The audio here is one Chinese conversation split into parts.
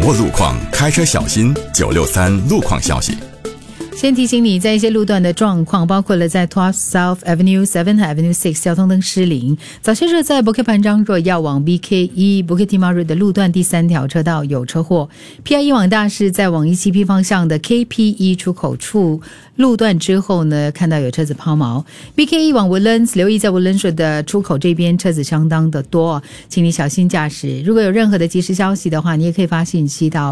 握路况，开车小心。963路况消息。 先提醒你，在一些路段的状况，包括了在 12 South Avenue、7 和 Avenue 6交通灯失灵。早些日在 Bukit Panjang Road 要往 BKE Bukit Timah Road 的路段第3条车道有车祸。PIE 往大市在往171P 方向的 KPE 出口处路段之后呢，看到有车子抛锚。BKE 往 Woodlands， 留意在 Woodlands Road 的出口这边车子相当的多，请你小心驾驶。如果有任何的及时消息的话，你也可以发信息到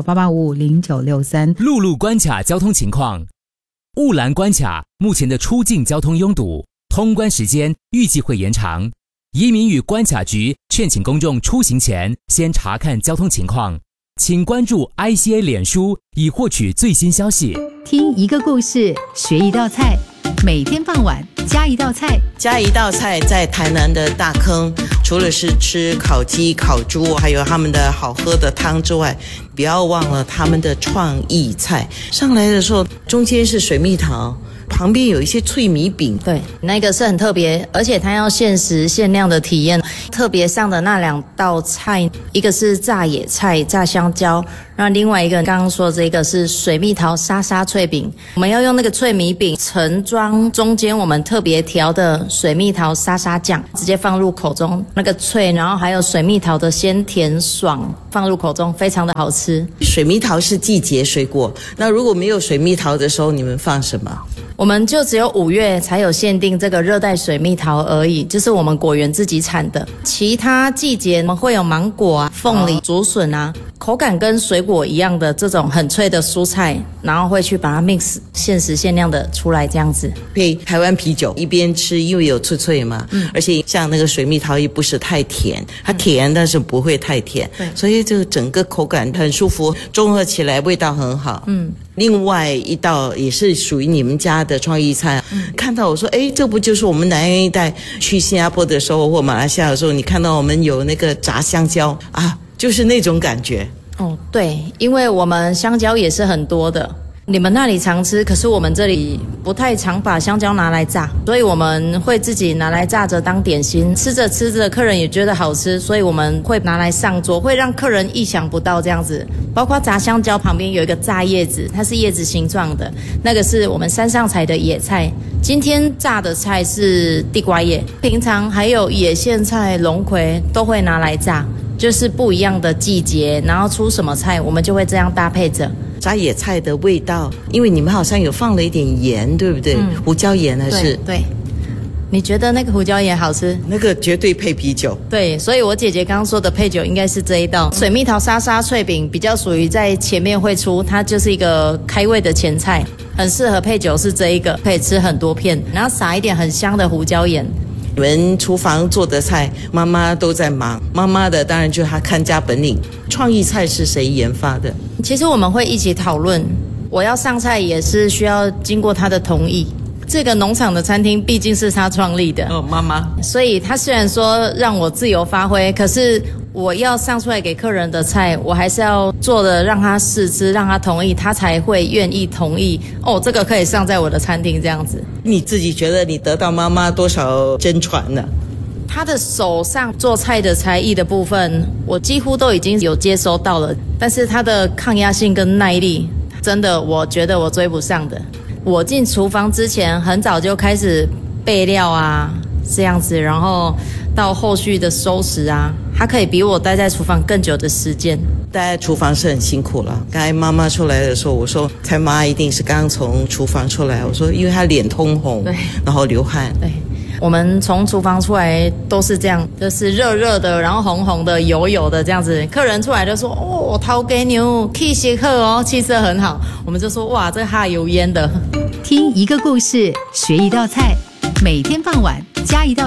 88550963。 陆路关卡交通情况。雾兰关卡目前的出境交通拥堵，通关时间预计会延长。移民与关卡局劝请公众出行前先查看交通情况，请关注 ICA 脸书以获取最新消息。 听一个故事，学一道菜，每天傍晚加一道菜。 加一道菜在台南的大坑，除了是吃烤鸡、烤猪，还有他们的好喝的汤之外，不要忘了他们的创意菜。上来的时候，中间是水蜜桃，旁边有一些脆米饼。 对，那个是很特别，而且它要限时限量的体验。特别上的那2道菜，一个是炸野菜、炸香蕉，然后另外一个刚刚说的这个是水蜜桃沙沙脆饼。我们要用那个脆米饼盛装中间我们特别调的水蜜桃沙沙酱，直接放入口中，那个脆，然后还有水蜜桃的鲜甜爽，放入口中非常的好吃。 水蜜桃是季节水果，那如果没有水蜜桃的时候，你们放什么？ 我们就只有5月才有限定这个热带水蜜桃而已，就是我们果园自己产的。其他季节我们会有芒果啊、凤梨、竹笋啊，口感跟水果一样的这种很脆的蔬菜，然后会去把它 mix 限时限量的出来这样子。 配台湾啤酒，一边吃，因为有脆脆嘛，而且像那个水蜜桃也不是太甜，它甜但是不会太甜，所以这个整个口感很舒服，综合起来味道很好。另外一道也是属于你们家的创意菜，看到我说，哎，这不就是我们南洋一带去新加坡的时候或马来西亚的时候，你看到我们有那个炸香蕉啊，就是那种感觉。 哦，对，因为我们香蕉也是很多的。你们那里常吃，可是我们这里不太常把香蕉拿来炸，所以我们会自己拿来炸着当点心，吃着吃着客人也觉得好吃，所以我们会拿来上桌，会让客人意想不到这样子。包括炸香蕉旁边有一个炸叶子，它是叶子形状的，那个是我们山上采的野菜。今天炸的菜是地瓜叶，平常还有野苋菜、龙葵都会拿来炸，就是不一样的季节，然后出什么菜我们就会这样搭配着。 炸野菜的味道，因为你们好像有放了一点盐，对不对？胡椒盐还是？ 对。你觉得那个胡椒盐好吃？ 那个绝对配啤酒。 对，所以我姐姐刚刚说的配酒应该是这一道水蜜桃沙沙脆饼，比较属于在前面会出，它就是一个开胃的前菜，很适合配酒，是这一个可以吃很多片，然后撒一点很香的胡椒盐。 你们厨房做的菜，妈妈都在忙，妈妈的当然就是她看家本领。创意菜是谁研发的？ 其实我们会一起讨论，我要上菜也是需要经过她的同意。这个农场的餐厅毕竟是她创立的， 妈妈， 所以她虽然说让我自由发挥，可是我要上出来给客人的菜，我还是要做的让她试吃，让她同意，她才会愿意同意。哦，这个可以上在我的餐厅这样子。 你自己觉得你得到妈妈多少真传呢？ 她的手上做菜的才艺的部分，我几乎都已经有接收到了，但是她的抗压性跟耐力，真的我觉得我追不上的。我进厨房之前很早就开始备料啊，这样子，然后到后续的收拾啊，他可以比我待在厨房更久的时间。 待在厨房是很辛苦了。刚才妈妈出来的时候，我说猜妈一定是刚从厨房出来，我说因为她脸通红，对，然后流汗。 对，我们从厨房出来都是这样，就是热热的，然后红红的、油油的这样子。客人出来就说：“哦，头家牛气息好哦，气色很好。”我们就说：“哇，这哈油烟的。” 听一个故事，学一道菜，每天傍晚加一道